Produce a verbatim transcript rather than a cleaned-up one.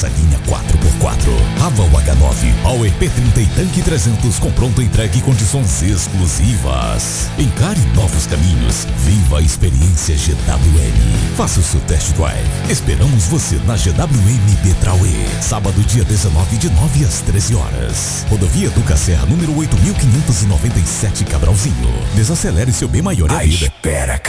nossa linha quatro por quatro. Haval H nove, Power P trinta e Tanque trezentos com pronta entrega e condições exclusivas. Encare novos caminhos. Viva a experiência G W M. Faça o seu test drive. Esperamos você na G W M Betrauê. Sábado, dia dezenove, de nove às treze horas. Rodovia Duca Serra, número oito mil quinhentos e noventa e sete, Cabralzinho. Desacelere seu bem maior e a vida. Espera,